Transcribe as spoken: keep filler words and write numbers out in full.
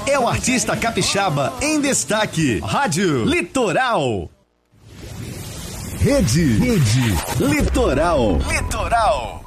é o artista capixaba em destaque. Rádio Litoral. Rede. Rede. Litoral. Litoral.